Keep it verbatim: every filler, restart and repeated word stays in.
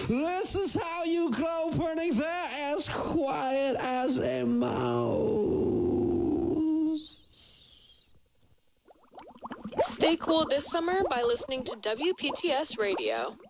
This is how you glow, burning there as quiet as a mouse. Stay cool this summer by listening to W P T S Radio.